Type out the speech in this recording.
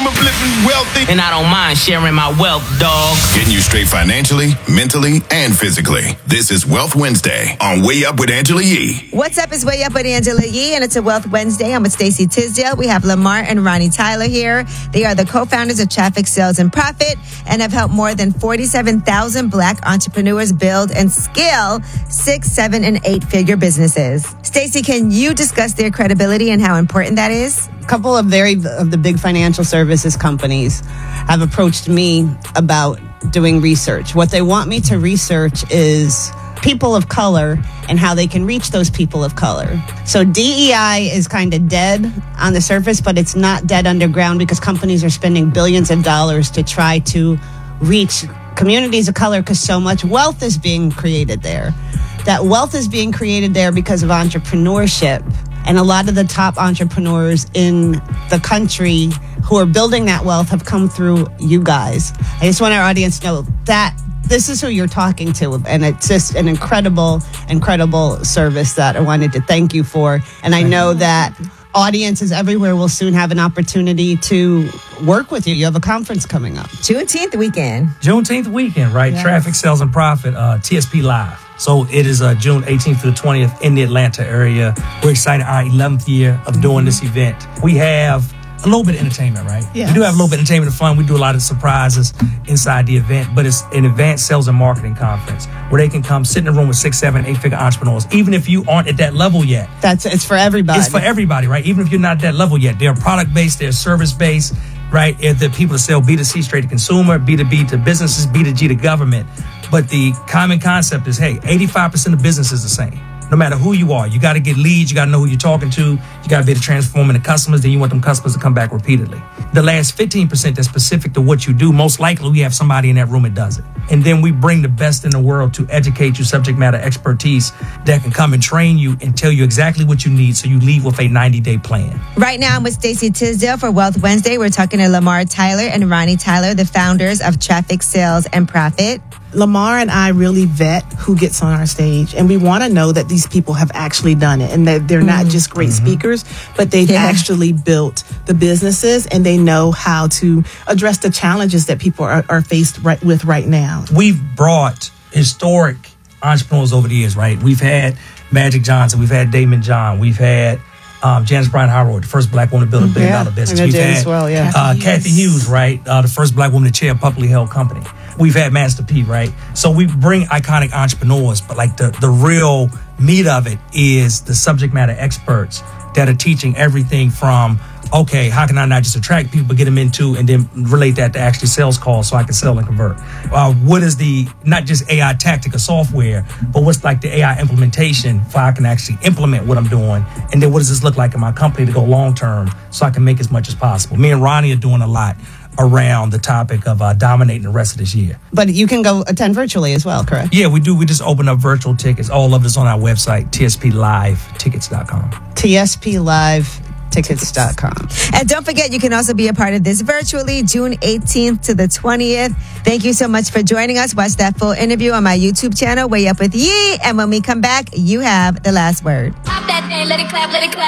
dream of living wealthy. And I don't mind sharing my wealth, dog. Getting you straight financially, mentally, and physically. This is Wealth Wednesday on Way Up with Angela Yee. What's up? It's Way Up with Angela Yee, and it's a Wealth Wednesday. I'm with Stacey Tisdale. We have Lamar and Ronnie Tyler here. They are the co-founders of Traffic Sales and Profit and have helped more than 47,000 Black entrepreneurs build and scale 6, 7, and 8-figure businesses. Stacey, can you discuss their credibility and how important that is? A couple of the big financial services companies have approached me about doing research. What they want me to research is people of color and how they can reach those people of color. So DEI is kind of dead on the surface, but it's not dead underground because companies are spending billions of dollars to try to reach communities of color because so much wealth is being created there. That wealth is being created there because of entrepreneurship. And a lot of the top entrepreneurs in the country who are building that wealth have come through you guys. I just want our audience to know that this is who you're talking to. And it's just an incredible service that I wanted to thank you for. And I know that audiences everywhere will soon have an opportunity to work with you. You have a conference coming up. Juneteenth weekend, right? Yes. Traffic Sales and Profit, TSP Live. So it is June 18th through the 20th in the Atlanta area. We're excited, our 11th year of doing this event. We have a little bit of entertainment, right? Yes. We do have a little bit of entertainment and fun. We do a lot of surprises inside the event, but it's an advanced sales and marketing conference where they can come sit in a room with 6, 7, 8-figure entrepreneurs, even if you aren't at that level yet. It's for everybody. It's for everybody, right? Even if you're not at that level yet. They're product-based, they're service-based, right? If the people that sell B2C straight to consumer, B2B to businesses, B2G to government. But the common concept is, hey, 85% of business is the same. No matter who you are, you got to get leads. You got to know who you're talking to. You got to be able to transform into customers. Then you want them customers to come back repeatedly. The last 15% that's specific to what you do, most likely we have somebody in that room that does it. And then we bring the best in the world to educate you, subject matter expertise that can come and train you and tell you exactly what you need so you leave with a 90-day plan. Right now, I'm with Stacey Tisdale for Wealth Wednesday. We're talking to Lamar Tyler and Ronnie Tyler, the founders of Traffic Sales and Profit. Lamar and I really vet who gets on our stage, and we want to know that these people have actually done it and that they're not just great speakers, but they've actually built the businesses and they know how to address the challenges that people are faced with right now. We've brought historic entrepreneurs over the years, right? We've had Magic Johnson, we've had Damon John, we've had Janice Bryant Howard, the first Black woman to build a $1 billion business. We've had Kathy Hughes, right? The first Black woman to chair a publicly held company. We've had Master P, right? So we bring iconic entrepreneurs, but like the real meat of it is the subject matter experts that are teaching everything from, okay, how can I not just attract people, but get them into, and then relate that to actually sales calls so I can sell and convert? What is the, not just AI tactic or software, but what's like the AI implementation for how I can actually implement what I'm doing? And then what does this look like in my company to go long term so I can make as much as possible? Me and Ronnie are doing a lot around the topic of dominating the rest of this year. But you can go attend virtually as well, correct? Yeah, we do. We just open up virtual tickets. All of it is on our website, tsplive.tickets.com. tsplive.tickets.com. And don't forget, you can also be a part of this virtually, June 18th to the 20th. Thank you so much for joining us. Watch that full interview on my YouTube channel, Way Up with Yee. And when we come back, you have the last word. Pop that thing, let it clap, let it clap.